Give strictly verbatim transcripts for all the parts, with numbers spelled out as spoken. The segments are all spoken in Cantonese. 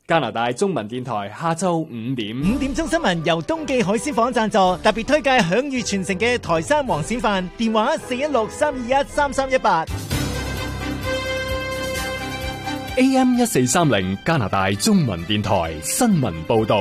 加拿大中文電台下晝五點。 五點鐘新聞由東記海鮮舫贊助，特別推介享譽傳承嘅台山黃鱔飯，電話四一六三二一三三一八。 A M 一四三零加拿大中文電台新聞報道。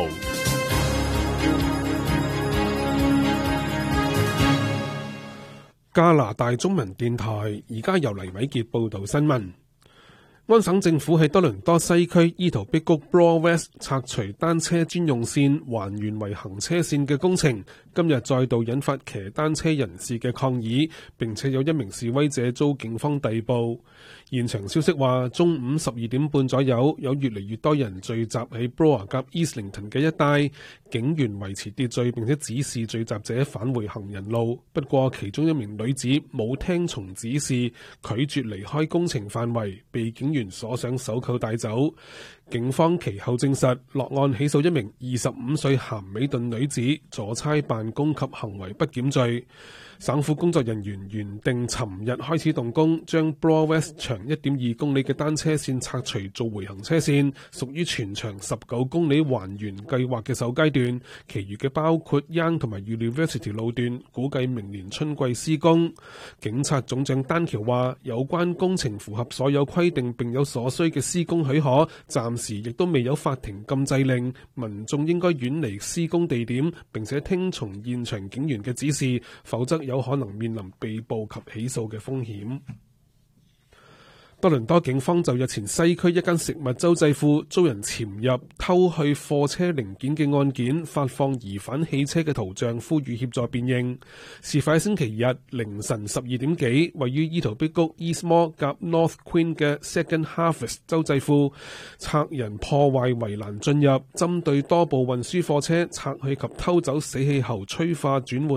加拿大中文電台而家由黎偉傑報道新聞。安省政府喺多倫多西區伊圖碧谷 Broad West 拆除單車專用線，還原為行車線嘅工程，今日再度引發騎單車人士嘅抗議，並且有一名示威者遭警方逮捕。現場消息話，中午十二點半左右，有越嚟越多人聚集喺 Bloor 及 Islington 嘅一帶，警員維持秩序並且指示聚集者返回行人路。不過，其中一名女子冇聽從指示，拒絕離開工程範圍，被警員鎖上手銬帶走。警方其後證實，落案起訴一名二十五歲咸美頓女子阻差辦公及行為不檢罪。省府工作人員原定尋日開始動工，將 Bloor West 長一點二公里嘅單車線拆除做回行車線，屬於全長十九公里還原計劃嘅首階段。其餘嘅包括 Yonge 同埋 University 路段，估計明年春季施工。警察總長丹橋話，有關工程符合所有規定並有所需嘅施工許可，暫時亦都未有法庭禁制令，民眾應該遠離施工地點，並且聽從現場警員嘅指示，否則有可能面臨被捕及起訴嘅風險。多倫多警方就日前西區一間食物周濟庫遭人潛入偷去貨車零件嘅案件，發放疑犯汽車嘅圖像，呼籲協助辨認。事發喺星期日凌晨十二點幾，位於伊圖碧谷 Eastmore 及 North Queen 嘅 Second Harvest 周濟庫，賊人破壞圍欄進入，針對多部運輸貨車拆去及偷走死氣喉催化轉換